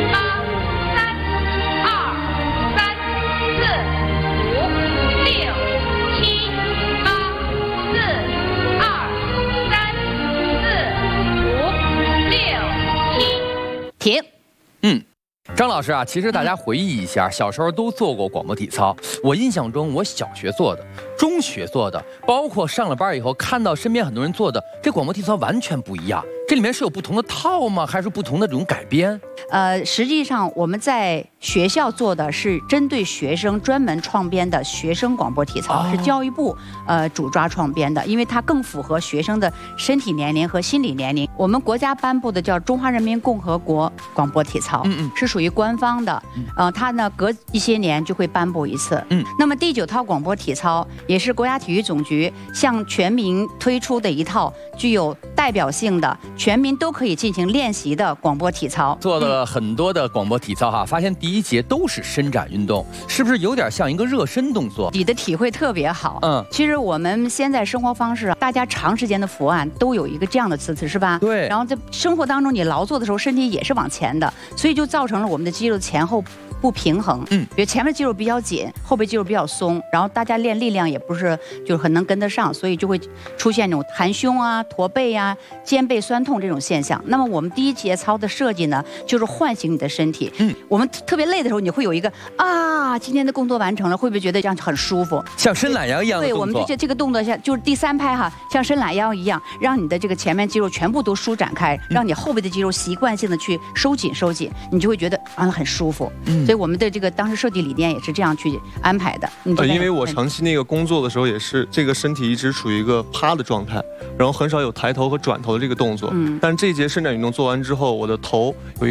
停。 张老师啊，其实大家回忆一下，小时候都做过广播体操。我印象中，我小学做的，中学做的，包括上了班以后看到身边很多人做的，这广播体操完全不一样。这里面是有不同的套吗？还是不同的这种改编？ 实际上我们在学校做的是针对学生专门创编的学生广播体操，是教育部主抓创编的，因为它更符合学生的身体年龄和心理年龄。我们国家颁布的叫《中华人民共和国广播体操》，是属于官方的，它呢隔一些年就会颁布一次。那么第9套广播体操也是国家体育总局向全民推出的一套具有代表性的、全民都可以进行练习的广播体操。 做了很多的广播体操哈，发现第一节都是伸展运动，是不是有点像一个热身动作？ 你的体会特别好。其实我们现在生活方式，大家长时间的伏案都有一个这样的姿势，是吧？ 对。 然后在生活当中，你劳作的时候，身体也是往前的，所以就造成了我们的肌肉前后不平衡。比如前面肌肉比较紧，后背肌肉比较松，然后大家练力量也不是就是很能跟得上，所以就会出现那种含胸啊、驼背啊、肩背酸痛这种现象。那么我们第一节操的设计呢，就是唤醒你的身体。我们特别累的时候，你会有一个哇，今天的工作完成了，会不会觉得这样很舒服？ 像伸懒腰一样的对， 动作。 我们这个动作像就是第3拍哈，像伸懒腰一样，让你的这个前面肌肉全部都舒展开，让你后背的肌肉习惯性的去收紧，你就会觉得很舒服。所以我们的这个当时设计理念也是这样去安排的。 因为我长期那个工作的时候也是这个身体一直处于一个趴的状态，然后很少有抬头和转头的这个动作。但是这一节伸展运动做完之后，我的头有一